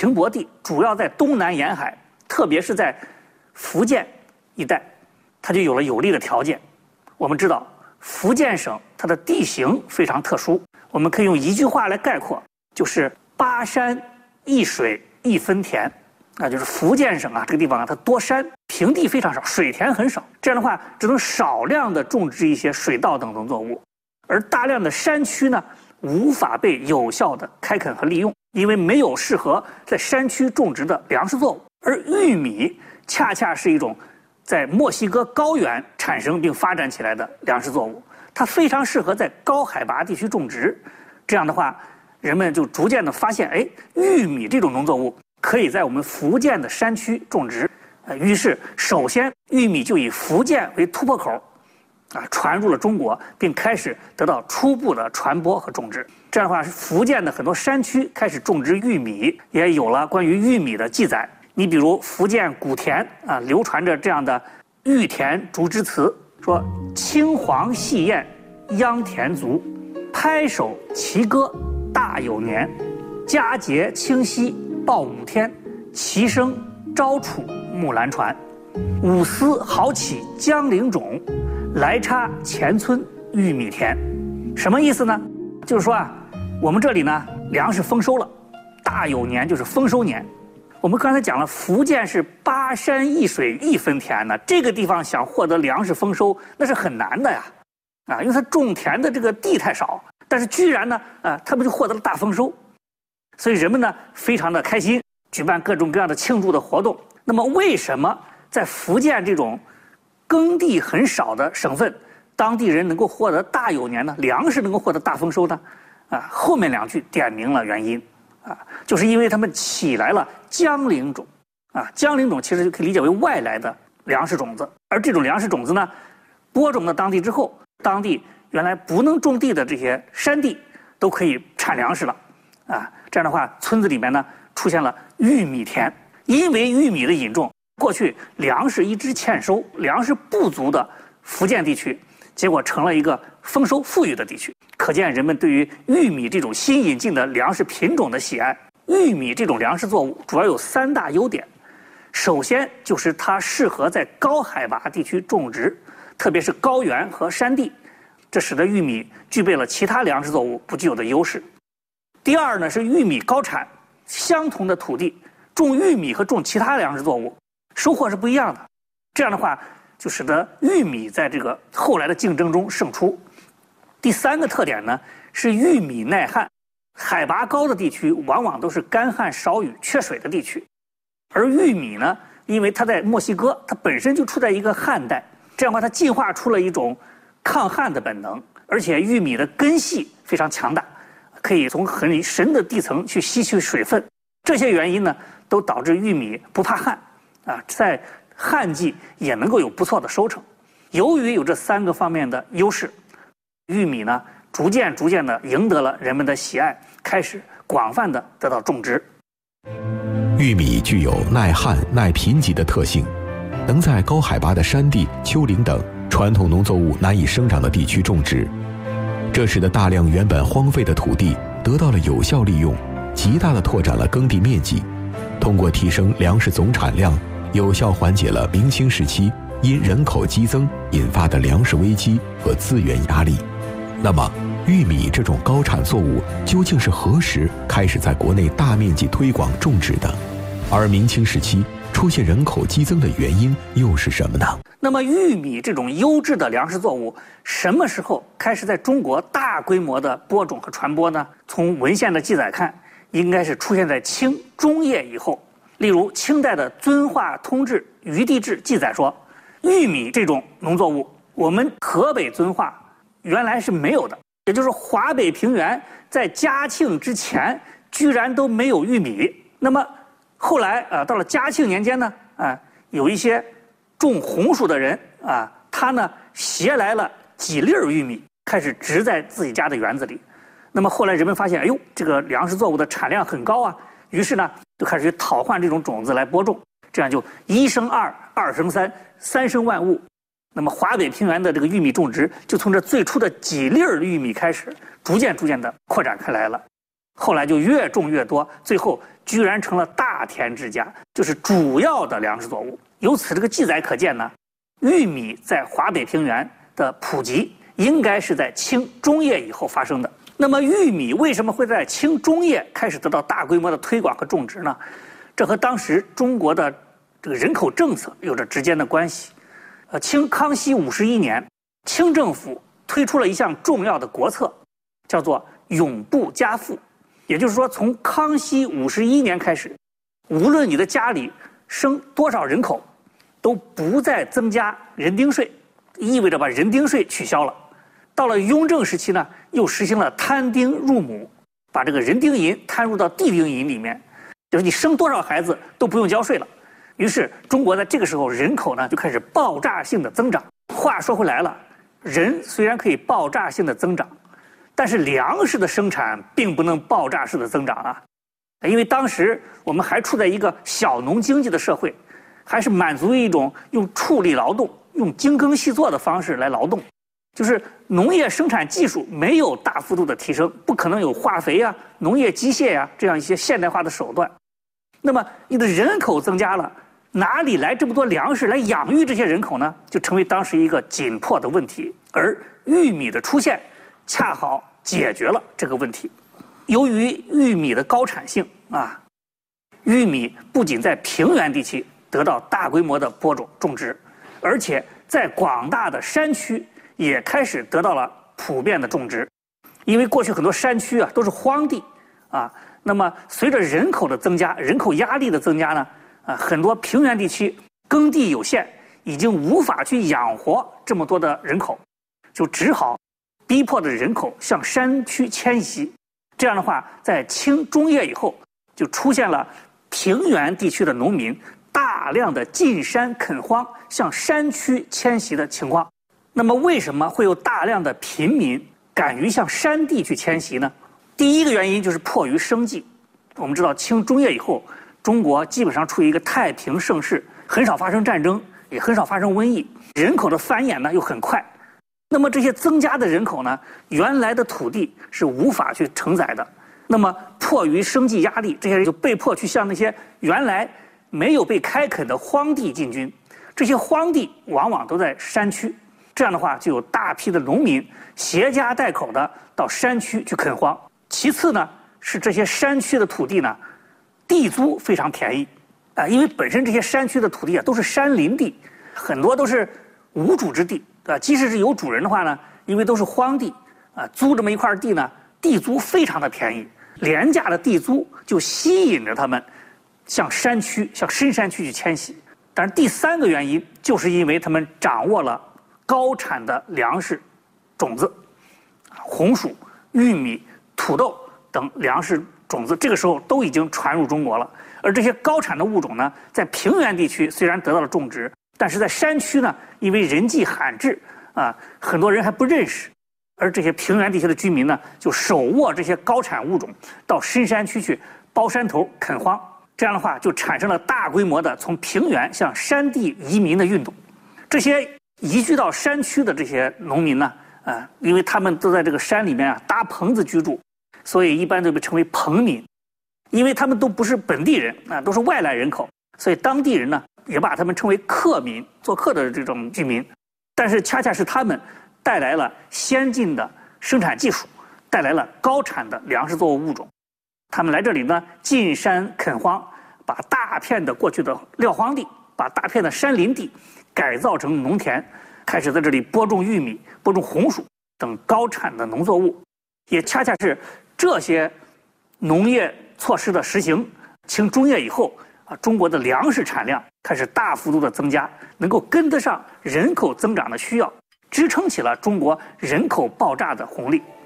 停泊地主要在东南沿海，特别是在福建一带，它就有了有利的条件。我们知道福建省它的地形非常特殊，我们可以用一句话来概括，就是8山1水1分田。就是福建省啊，这个地方啊，它多山，平地非常少，水田很少。这样的话，只能少量的种植一些水稻等农作物，而大量的山区呢，无法被有效的开垦和利用，因为没有适合在山区种植的粮食作物。而玉米恰恰是一种在墨西哥高原产生并发展起来的粮食作物，它非常适合在高海拔地区种植。这样的话，人们就逐渐的发现，玉米这种农作物可以在我们福建的山区种植。于是，首先玉米就以福建为突破口，传入了中国，并开始得到初步的传播和种植。这样的话，福建的很多山区开始种植玉米，也有了关于玉米的记载。你比如福建古田流传着这样的玉田竹枝词，说：“青黄细燕秧田族，拍手齐歌大有年。佳节清溪报母天，齐声朝楚木兰传。五丝好起江陵种，来插前村玉米田。”什么意思呢？就是说我们这里呢粮食丰收了，大有年就是丰收年。我们刚才讲了，福建是8山1水1分田呢，这个地方想获得粮食丰收那是很难的呀，因为它种田的这个地太少，但是居然呢，他们就获得了大丰收，所以人们呢非常的开心，举办各种各样的庆祝的活动。那么为什么在福建这种耕地很少的省份，当地人能够获得大有年呢？粮食能够获得大丰收呢？后面2句点明了原因。就是因为他们起来了江陵种。江陵种其实就可以理解为外来的粮食种子，而这种粮食种子呢，播种到当地之后，当地原来不能种地的这些山地都可以产粮食了。这样的话，村子里面呢出现了玉米田。因为玉米的引种，过去粮食一直欠收，粮食不足的福建地区，结果成了一个丰收富裕的地区。可见人们对于玉米这种新引进的粮食品种的喜爱。玉米这种粮食作物主要有3大优点，首先就是它适合在高海拔地区种植，特别是高原和山地，这使得玉米具备了其他粮食作物不具有的优势。第二呢，是玉米高产，相同的土地种玉米和种其他粮食作物收获是不一样的。这样的话，就使得玉米在这个后来的竞争中胜出。第3个特点呢，是玉米耐旱。海拔高的地区往往都是干旱少雨缺水的地区，而玉米呢，因为它在墨西哥，它本身就处在一个旱带，这样的话它进化出了一种抗旱的本能，而且玉米的根系非常强大，可以从很深的地层去吸取水分。这些原因呢，都导致玉米不怕旱，在旱季也能够有不错的收成。由于有这3个方面的优势，玉米呢逐渐的赢得了人们的喜爱，开始广泛的得到种植。 玉米具有耐旱、耐贫瘠的特性，能在高海拔的山地、丘陵等传统农作物难以生长的地区种植，这使得大量原本荒废的土地得到了有效利用，极大地拓展了耕地面积，通过提升粮食总产量，有效缓解了明清时期因人口激增引发的粮食危机和资源压力。那么，玉米这种高产作物究竟是何时开始在国内大面积推广种植的？而明清时期出现人口激增的原因又是什么呢？ 那么，玉米这种优质的粮食作物什么时候开始在中国大规模的播种和传播呢？从文献的记载看，应该是出现在清中叶以后。例如，清代的《遵化通志·余地志》记载说，玉米这种农作物，我们河北遵化原来是没有的，也就是华北平原在嘉庆之前居然都没有玉米。那么后来到了嘉庆年间呢，有一些种红薯的人他呢携来了几粒玉米，开始植在自己家的园子里。那么后来人们发现，哎呦，这个粮食作物的产量很高啊，于是呢就开始去讨换这种种子来播种，这样就1生2， 2生3， 3生万物。那么华北平原的这个玉米种植就从这最初的几粒玉米开始，逐渐的扩展开来了。 后来就越种越多，最后居然成了大田之家，就是主要的粮食作物。由此这个记载可见呢，玉米在华北平原的普及应该是在清中叶以后发生的。那么玉米为什么会在清中叶开始得到大规模的推广和种植呢？这和当时中国的这个人口政策有着直接的关系。清康熙51年，清政府推出了一项重要的国策，叫做永不加赋。也就是说，从康熙51年开始，无论你的家里生多少人口，都不再增加人丁税，意味着把人丁税取消了。到了雍正时期呢，又实行了摊丁入亩，把这个人丁银摊入到地丁银里面，就是你生多少孩子都不用交税了。于是中国在这个时候人口呢就开始爆炸性的增长。话说回来了，人虽然可以爆炸性的增长，但是粮食的生产并不能爆炸式的增长啊，因为当时我们还处在一个小农经济的社会，还是满足于一种用畜力劳动、用精耕细作的方式来劳动，就是农业生产技术没有大幅度的提升，不可能有化肥呀、农业机械呀这样一些现代化的手段。那么你的人口增加了，哪里来这么多粮食来养育这些人口呢？就成为当时一个紧迫的问题。而玉米的出现恰好解决了这个问题。由于玉米的高产性啊，玉米不仅在平原地区得到大规模的播种种植，而且在广大的山区也开始得到了普遍的种植。因为过去很多山区啊都是荒地啊，那么随着人口的增加，人口压力的增加呢，很多平原地区耕地有限，已经无法去养活这么多的人口，就只好逼迫的人口向山区迁徙。这样的话，在清中叶以后，就出现了平原地区的农民大量的进山垦荒，向山区迁徙的情况。那么，为什么会有大量的贫民敢于向山地去迁徙呢？第一个原因就是迫于生计。我们知道，清中叶以后，中国基本上处于一个太平盛世，很少发生战争，也很少发生瘟疫，人口的繁衍呢又很快。那么这些增加的人口呢，原来的土地是无法去承载的。那么迫于生计压力，这些人就被迫去向那些原来没有被开垦的荒地进军。这些荒地往往都在山区，这样的话就有大批的农民携家带口的到山区去垦荒。其次呢，是这些山区的土地呢，地租非常便宜，因为本身这些山区的土地啊都是山林地，很多都是无主之地，即使是有主人的话呢，因为都是荒地，租这么一块地呢，地租非常的便宜，廉价的地租就吸引着他们向山区、向深山区去迁徙。但是第三个原因，就是因为他们掌握了高产的粮食种子，红薯、玉米、土豆等粮食种子，这个时候都已经传入中国了。而这些高产的物种呢，在平原地区虽然得到了种植，但是在山区呢，因为人迹罕至很多人还不认识，而这些平原地区的居民呢，就手握这些高产物种，到深山区去包山头垦荒。这样的话，就产生了大规模的从平原向山地移民的运动。这些移居到山区的这些农民呢，因为他们都在这个山里面搭棚子居住，所以一般都被称为棚民。因为他们都不是本地人都是外来人口，所以当地人呢也把他们称为客民，做客的这种居民。但是恰恰是他们带来了先进的生产技术，带来了高产的粮食作物物种。他们来这里呢，进山垦荒，把大片的过去的撂荒地，把大片的山林地改造成农田，开始在这里播种玉米、播种红薯等高产的农作物。也恰恰是这些农业措施的实行，清中叶以后中国的粮食产量开始大幅度的增加，能够跟得上人口增长的需要，支撑起了中国人口爆炸的红利。